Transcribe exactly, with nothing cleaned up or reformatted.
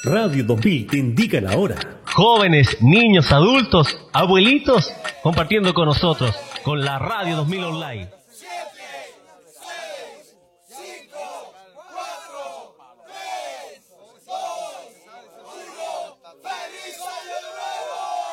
Radio dos mil te indica la hora. Jóvenes, niños, adultos, abuelitos, compartiendo con nosotros, con la Radio dos mil Online.